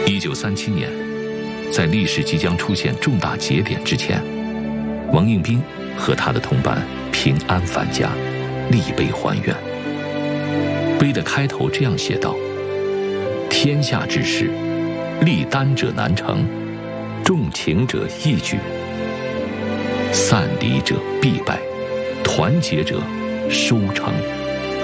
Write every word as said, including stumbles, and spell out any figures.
一九三七年，在历史即将出现重大节点之前，王应兵和他的同伴平安返家，立碑还愿。碑的开头这样写道：天下之事，立单者难成，重情者易举，散离者必败，团结者收成。